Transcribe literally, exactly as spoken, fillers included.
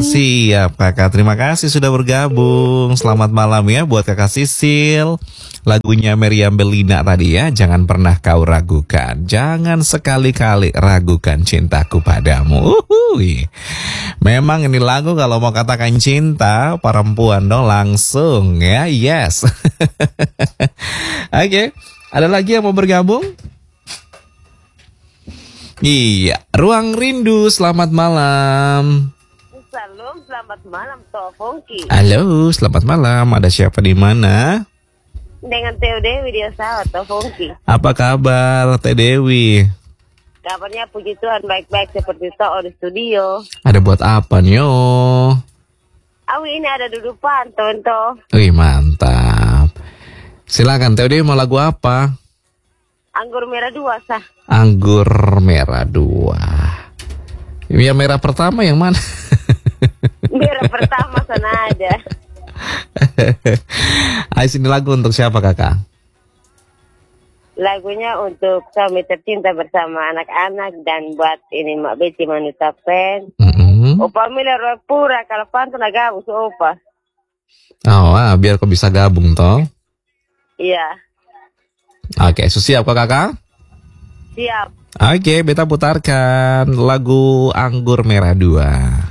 Siap kakak, terima kasih sudah bergabung. Selamat malam ya buat kakak Sisil. Lagunya Meriam Bellina tadi ya, jangan pernah kau ragukan. Jangan sekali-kali ragukan cintaku padamu. Uhuy. Memang ini lagu kalau mau katakan cinta perempuan dong langsung ya, yes. Oke, ada lagi yang mau bergabung? Iya, Ruang Rindu, selamat malam. Salam, selamat malam, Toh Fongki. Halo, selamat malam. Ada siapa di mana? Dengan Teo Dewi di Osawa, Toh Fongki. Apa kabar, Teh Dewi? Kabarnya puji Tuhan baik-baik seperti Toh di studio. Ada buat apa nih? Oh, Awi ini ada dudupan, Toh. wih mantap. Silakan, Teh Dewi mau lagu apa? Anggur merah dua, sah. Anggur merah dua. Yang merah pertama yang mana? Merah pertama sana ada. Ayo sini lagu untuk siapa kakak? Lagunya untuk suami tercinta bersama anak-anak dan buat ini Mak Beti Manutapen. Mm-hmm. Opa Mila Roy Pura kalau pantun agak opa. Oh, ah, biar kau bisa gabung toh. Iya. Oke, so siap kok kakak? Siap. Oke, beta putarkan lagu Anggur Merah dua.